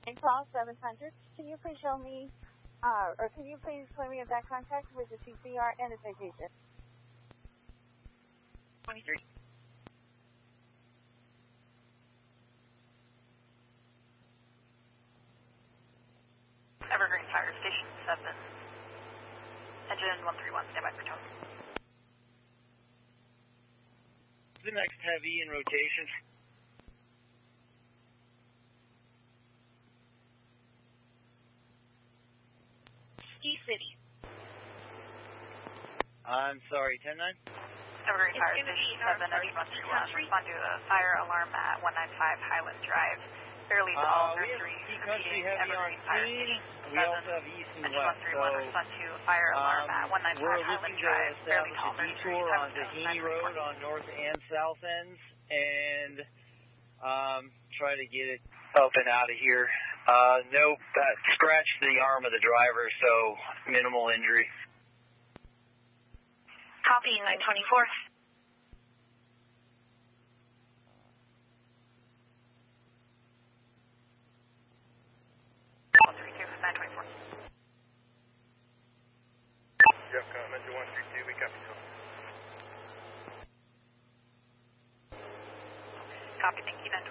Call 700. Can you please show me, or can you please point me in that contact with the CPR and the citation? 23. Evergreen Fire Station 7. Engine 131, standby for tone. The next heavy in rotation. Ski City. I'm sorry, 10-9? Evergreen Fire Station 7, engine 131. Respond to a fire alarm at 195 Highland Drive. Fairly to all nurseries. Country heavy on scene. We also have east and west. So respond to a fire alarm at 195 we're Highland looking to Drive. Fairly establish tall a detour on Tahini Road on north and south ends and try to get it up and out of here. Nope, that scratched the arm of the driver, so minimal injury. Copy, 924. Jeff, Mentor 132, we copy. Copy, thank you, 924.